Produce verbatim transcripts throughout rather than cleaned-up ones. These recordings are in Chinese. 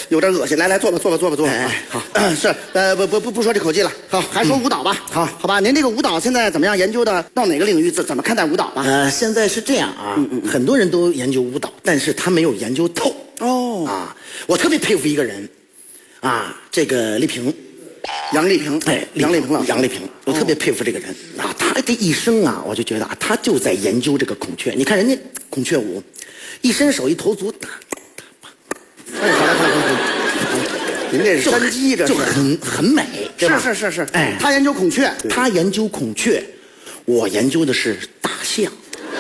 有点恶心。来来，坐吧，坐吧，坐吧，坐吧。 哎，好， 是，呃，不不不不说这口技了，好，还说舞蹈吧。 好， 好吧，您这个舞蹈现在怎么样？研究的到哪个领域？怎怎么看待舞蹈吧？ 呃，现在是这样啊，嗯嗯很多人都研究舞蹈，但是他没有研究透。 哦啊，我特别佩服一个人，啊，这个丽萍。 杨丽萍， 哎， 杨丽萍老师， 杨丽萍，我特别佩服这个人啊，他这一生啊，我就觉得啊，他就在研究这个孔雀。你看人家孔雀舞，一伸手一投足，打哎，好了好了好了，您这是山鸡，这就很很美，对吧？ 是是是是， 哎， 他研究孔雀， 他研究孔雀，我研究的是大象。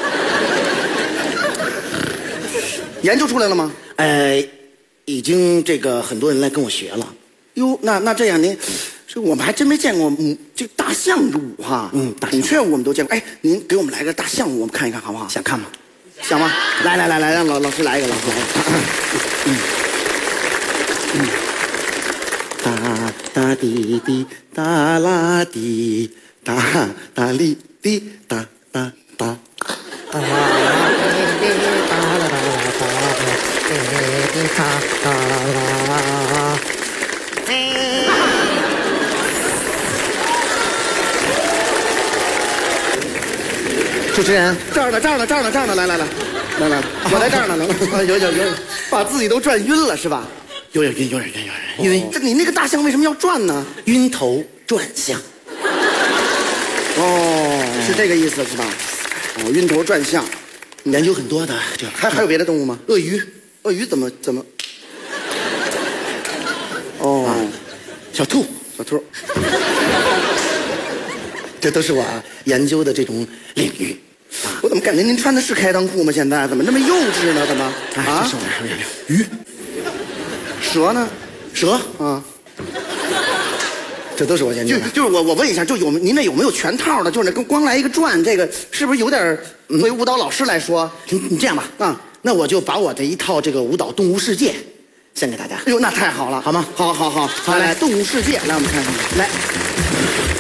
研究出来了吗？ 呃，已经这个很多人来跟我学了。 哟，那那这样您，这我们还真没见过，嗯，这大象舞哈， 嗯大象孔雀舞我们都见过。哎，您给我们来个大象舞，我们看一看好不好？ 想看吗？ 想吗？来来来来，让老老师来一个，老师来一个。 嗯嗯，哒哒滴滴哒啦滴，哒哒哩滴哒哒哒。哒啦滴滴哒啦啦哒，滴滴哒哒啦。主持人， 这儿呢，这儿呢，这儿呢，这儿呢，来来来，来来，我在这儿呢，能啊，有有有，把自己都转晕了是吧？ 有点晕，有点晕，有点晕。 这你那个大象为什么要转呢？ 晕头转向。 哦，是这个意思是吧？哦，晕头转向， 研究很多的，这还还有别的动物吗？ 鳄鱼， 鳄鱼怎么怎么？哦， 小兔， 小兔， 这都是我研究的这种领域。 我怎么感觉您穿的是开裆裤吗？现在怎么这么幼稚呢？怎么啊？这是我鱼， 蛇呢？ 蛇啊， 这都是我研究就的。 就是我我问一下，就有您那有没有全套的？就是那光来一个转，这个是不是有点？作为舞蹈老师来说， 你你这样吧， 啊， 那我就把我的一套这个舞蹈《动物世界》献给大家。 哎呦，那太好了， 好吗？ 好好好， 好来来， 来动物世界，来我们看看， 来。